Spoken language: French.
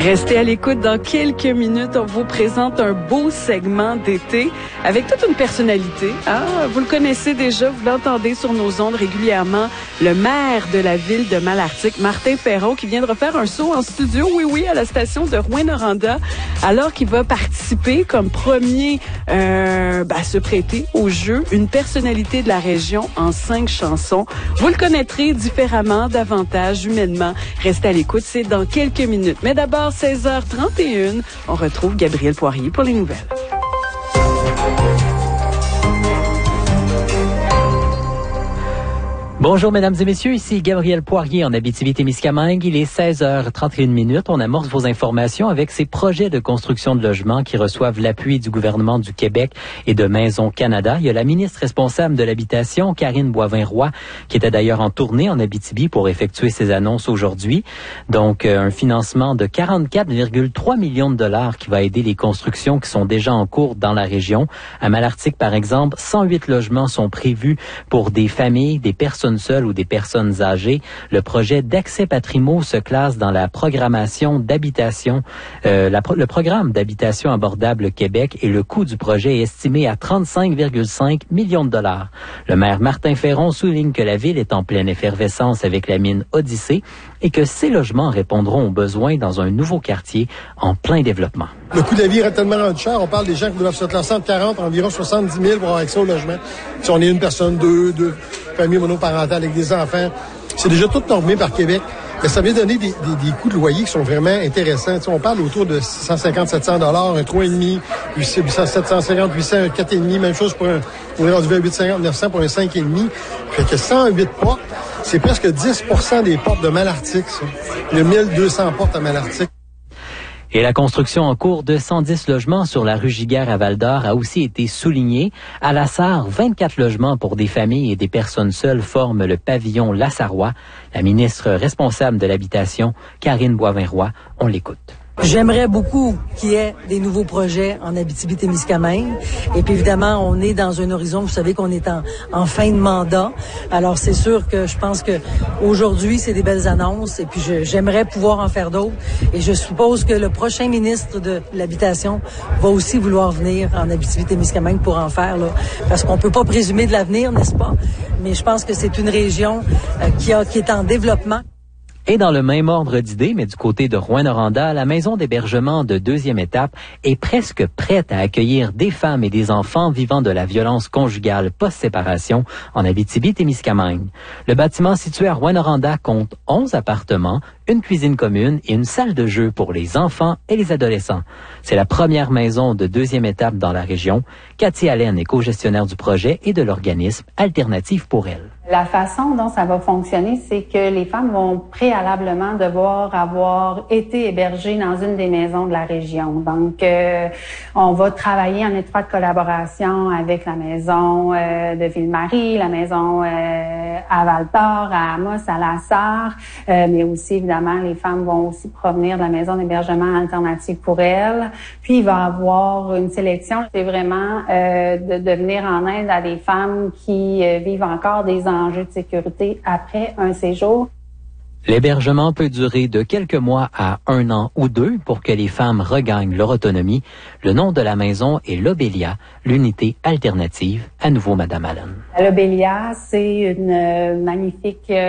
Restez à l'écoute. Dans quelques minutes, on vous présente un beau segment d'été avec toute une personnalité. Vous le connaissez déjà, vous l'entendez sur nos ondes régulièrement. Le maire de la ville de Malartic, Martin Perron, qui vient de refaire un saut en studio, oui, à la station de Rouyn-Noranda, alors qu'il va participer comme premier à se prêter au jeu une personnalité de la région en 5 chansons. Vous le connaîtrez différemment, davantage, humainement. Restez à l'écoute, c'est dans quelques minutes. Mais d'abord, 16h31, on retrouve Gabriel Poirier pour les nouvelles. Bonjour mesdames et messieurs, ici Gabriel Poirier en Abitibi-Témiscamingue. Il est 16h31. On amorce vos informations avec ces projets de construction de logements qui reçoivent l'appui du gouvernement du Québec et de Maison Canada. Il y a la ministre responsable de l'Habitation, Karine Boivin-Roy, qui était d'ailleurs en tournée en Abitibi pour effectuer ses annonces aujourd'hui. Donc, un financement de 44,3 millions de dollars qui va aider les constructions qui sont déjà en cours dans la région. À Malartic, par exemple, 108 logements sont prévus pour des familles, des personnes seules ou des personnes âgées. Le projet d'Accès Patrimo se classe dans la programmation d'habitation, le programme d'habitation abordable Québec, et le coût du projet est estimé à 35,5 millions de dollars. Le maire Martin Perron souligne que la ville est en pleine effervescence avec la mine Odyssée et que ces logements répondront aux besoins dans un nouveau quartier en plein développement. Le coût de la vie est tellement rendu cher. On parle des gens qui doivent se classer entre 40 et environ 70 000 pour avoir accès au logement. Si on est une personne, deux familles monoparentales avec des enfants, c'est déjà tout normé par Québec. Mais ça vient donner des coûts de loyer qui sont vraiment intéressants. Tu sais, on parle autour de 650-700 $, un 3,5, 750, 800, un 4,5, même chose pour on est rendu à 850, 900 pour un 5,5. Fait que 108 portes, c'est presque 10% des portes de Malartic, ça. Il y a 1200 portes à Malartic. Et la construction en cours de 110 logements sur la rue Giguère à Val-d'Or a aussi été soulignée. À La Sarre, 24 logements pour des familles et des personnes seules forment le pavillon La Sarrois. La ministre responsable de l'Habitation, Karine Boivin-Roy, on l'écoute. J'aimerais beaucoup qu'il y ait des nouveaux projets en Abitibi-Témiscamingue. Et puis évidemment, on est dans un horizon, vous savez qu'on est en fin de mandat. Alors c'est sûr que je pense que aujourd'hui, c'est des belles annonces. Et puis j'aimerais pouvoir en faire d'autres. Et je suppose que le prochain ministre de l'Habitation va aussi vouloir venir en Abitibi-Témiscamingue pour en faire, là. Parce qu'on peut pas présumer de l'avenir, n'est-ce pas? Mais je pense que c'est une région qui est en développement. Et dans le même ordre d'idées, mais du côté de Rouyn-Noranda, la maison d'hébergement de 2e étape est presque prête à accueillir des femmes et des enfants vivant de la violence conjugale post-séparation en Abitibi-Témiscamingue. Le bâtiment situé à Rouyn-Noranda compte 11 appartements, une cuisine commune et une salle de jeu pour les enfants et les adolescents. C'est la première maison de 2e étape dans la région. Cathy Allen est co-gestionnaire du projet et de l'organisme Alternative pour elle. La façon dont ça va fonctionner, c'est que les femmes vont préalablement devoir avoir été hébergées dans une des maisons de la région. Donc, on va travailler en étroite collaboration avec la maison de Ville-Marie, la maison à Val-d'Or, à Amos, à La Sarre, mais aussi, évidemment, les femmes vont aussi provenir de la maison d'hébergement alternative pour elles. Puis, il va y avoir une sélection. C'est vraiment de venir en aide à des femmes qui vivent encore des enjeux de sécurité après un séjour. L'hébergement peut durer de quelques mois à 1 an ou 2 pour que les femmes regagnent leur autonomie. Le nom de la maison est l'Obélia, l'unité alternative. À nouveau, Madame Allen. L'Obélia, c'est une magnifique